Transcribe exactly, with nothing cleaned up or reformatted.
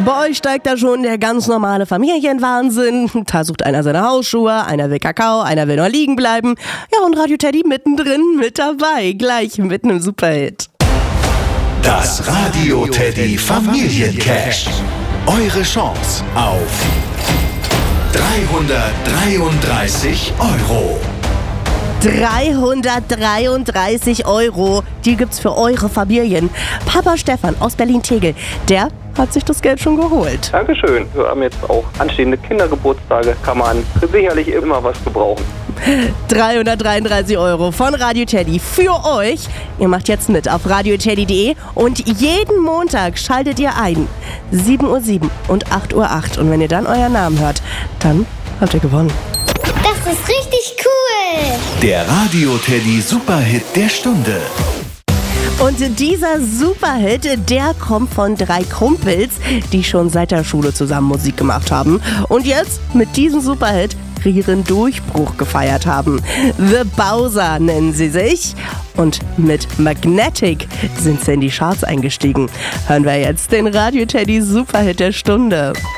Bei euch steigt da schon der ganz normale Familienwahnsinn. Da sucht einer seine Hausschuhe, einer will Kakao, einer will noch liegen bleiben. Ja, und Radio Teddy mittendrin mit dabei, gleich mitten im Superhit. Das Radio Teddy Familiencash. Eure Chance auf dreihundertdreiunddreißig Euro. dreihundertdreiunddreißig Euro, die gibt's für eure Familien. Papa Stefan aus Berlin-Tegel, der hat sich das Geld schon geholt. Dankeschön. Wir haben jetzt auch anstehende Kindergeburtstage. Kann man sicherlich immer was gebrauchen. dreihundertdreiunddreißig Euro von Radio Teddy für euch. Ihr macht jetzt mit auf radio teddy punkt de und jeden Montag schaltet ihr ein. sieben Uhr sieben und acht Uhr acht. Und wenn ihr dann euren Namen hört, dann habt ihr gewonnen. Das ist richtig cool. Der Radio Teddy Superhit der Stunde. Und dieser Superhit, der kommt von drei Kumpels, die schon seit der Schule zusammen Musik gemacht haben und jetzt mit diesem Superhit ihren Durchbruch gefeiert haben. The Bowser nennen sie sich und mit Magnetic sind sie in die Charts eingestiegen. Hören wir jetzt den Radio Teddy Superhit der Stunde.